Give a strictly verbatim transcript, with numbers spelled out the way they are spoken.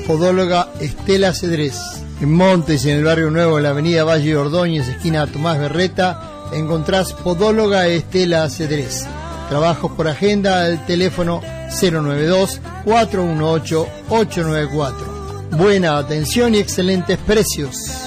Podóloga Estela Cedrés. En Montes, en el Barrio Nuevo, en la avenida Valle Ordóñez, esquina Tomás Berreta, encontrás Podóloga Estela Cedrés. Trabajos por agenda al teléfono cero nueve dos, cuatro uno ocho, ocho nueve cuatro. Buena atención y excelentes precios.